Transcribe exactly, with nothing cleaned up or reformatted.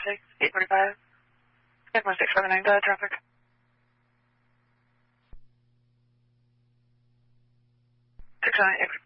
six, eight forty-five. one six seven nine, uh, traffic. six nine,